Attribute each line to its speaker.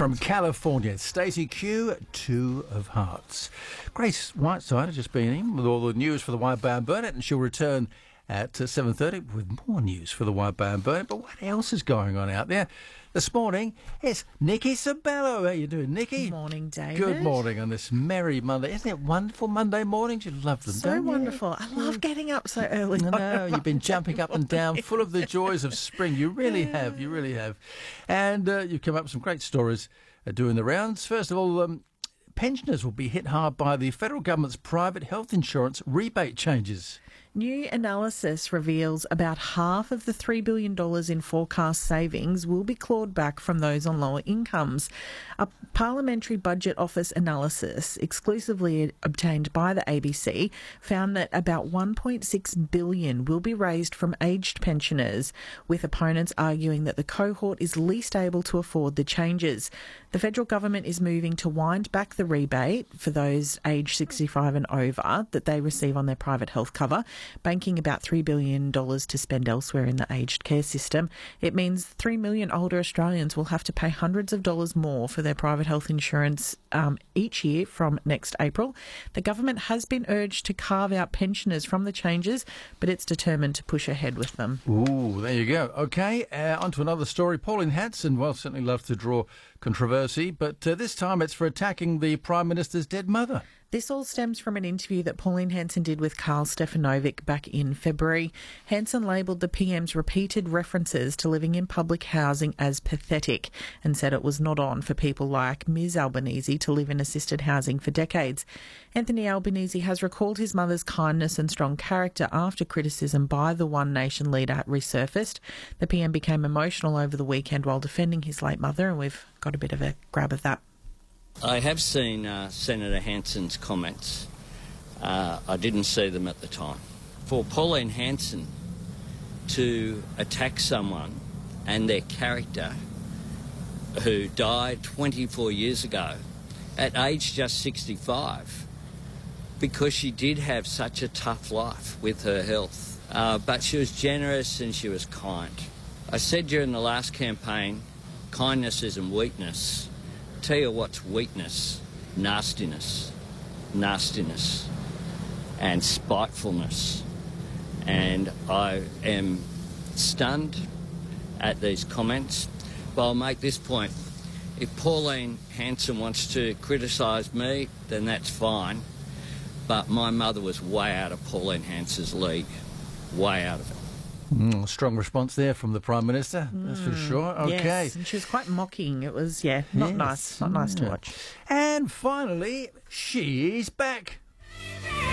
Speaker 1: from California, Stacey Q, Two of Hearts. Grace Whiteside has just been in with all the news for the White Bear and Burnett, and she'll return at 7:30 with more news for the White Bear and Burnett. But what else is going on out there? This morning, it's Nikki Sabello. How you doing, Nikki?
Speaker 2: Good morning, David.
Speaker 1: Good morning on this merry Monday. Isn't it wonderful Monday mornings? You love them,
Speaker 2: So
Speaker 1: don't you?
Speaker 2: wonderful. I love getting up so early.
Speaker 1: I know, you've been jumping up and down, full of the joys of spring. You really have, you really have. And you've come up with some great stories doing the rounds. First of all, pensioners will be hit hard by the federal government's private health insurance rebate changes.
Speaker 2: New analysis reveals about half of the $3 billion in forecast savings will be clawed back from those on lower incomes. A Parliamentary Budget Office analysis exclusively obtained by the ABC found that about $1.6 billion will be raised from aged pensioners, with opponents arguing that the cohort is least able to afford the changes. The federal government is moving to wind back the rebate for those aged 65 and over that they receive on their private health cover, banking about $3 billion to spend elsewhere in the aged care system. It means 3 million older Australians will have to pay hundreds of dollars more for their private health insurance each year from next April. The government has been urged to carve out pensioners from the changes, but it's determined to push ahead with them.
Speaker 1: Ooh, there you go. OK, on to another story. Pauline Hanson, well, certainly loves to draw controversy, but this time it's for attacking the Prime Minister's dead mother.
Speaker 2: This all stems from an interview that Pauline Hanson did with Karl Stefanovic back in February. Hanson labelled the PM's repeated references to living in public housing as pathetic and said it was not on for people like Ms Albanese to live in assisted housing for decades. Anthony Albanese has recalled his mother's kindness and strong character after criticism by the One Nation leader resurfaced. The PM became emotional over the weekend while defending his late mother, and we've got a bit of a grab of that.
Speaker 3: I have seen Senator Hanson's comments. I didn't see them at the time. For Pauline Hanson to attack someone and their character who died 24 years ago at age just 65 because she did have such a tough life with her health, but she was generous and she was kind. I said during the last campaign, kindness isn't weakness. Tell you what's weakness: nastiness, and spitefulness. And I am stunned at these comments. But I'll make this point. If Pauline Hanson wants to criticise me, then that's fine. But my mother was way out of Pauline Hanson's league. Way out of it.
Speaker 1: Strong response there from the Prime Minister, that's for sure. OK.
Speaker 2: Yes, and she was quite mocking. It was, not nice. Not nice to watch.
Speaker 1: And finally, she's back.